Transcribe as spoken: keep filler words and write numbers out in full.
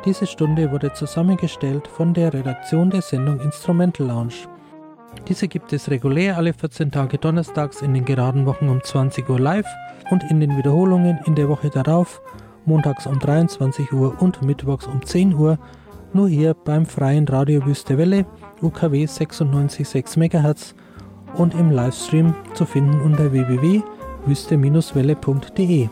Diese Stunde wurde zusammengestellt von der Redaktion der Sendung Instrumental Lounge. Diese gibt es regulär alle vierzehn Tage donnerstags in den geraden Wochen um zwanzig Uhr live und in den Wiederholungen in der Woche darauf, montags um dreiundzwanzig Uhr und mittwochs um zehn Uhr, nur hier beim freien Radio Wüste Welle, U K W sechsundneunzig Komma sechs Megahertz und im Livestream zu finden unter w w w punkt wüste Bindestrich welle punkt de.